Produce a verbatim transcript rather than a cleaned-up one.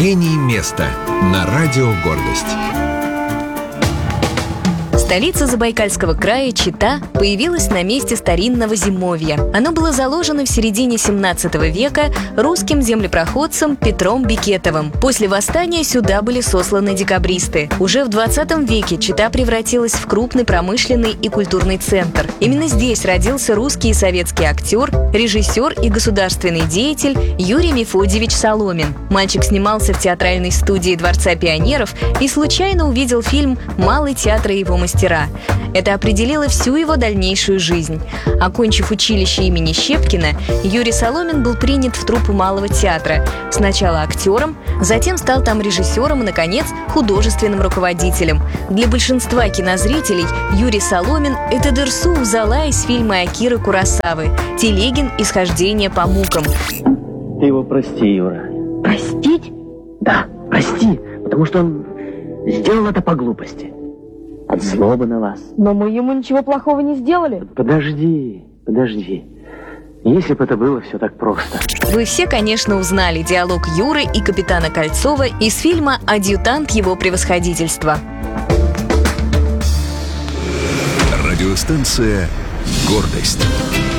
Гений места на радио «Гордость». Столица Забайкальского края, Чита, появилась на месте старинного зимовья. Оно было заложено в середине семнадцатого века русским землепроходцем Петром Бекетовым. После восстания сюда были сосланы декабристы. Уже в двадцатом веке Чита превратилась в крупный промышленный и культурный центр. Именно здесь родился русский и советский актер, режиссер и государственный деятель Юрий Мефодьевич Соломин. Мальчик снимался в театральной студии Дворца пионеров и случайно увидел фильм «Малый театр и его мастера». Это определило всю его дальнейшую жизнь. Окончив училище имени Щепкина, Юрий Соломин был принят в труппу Малого театра. Сначала актером, затем стал там режиссером и, наконец, художественным руководителем. Для большинства кинозрителей Юрий Соломин – это Дерсу Узала из фильма Акиры Куросавы, Телегин из «Хождения по мукам». Ты его прости, Юра. Простить? Да, прости, потому что он сделал это по глупости. От злобы на вас. Но мы ему ничего плохого не сделали. Подожди, подожди. Если бы это было все так просто. Вы все, конечно, узнали диалог Юры и капитана Кольцова из фильма «Адъютант его превосходительства». Радиостанция «Гордость».